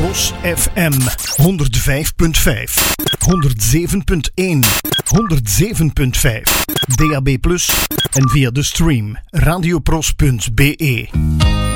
Pros FM 105.5, 107.1, 107.5, DAB+ en via de stream radiopros.be.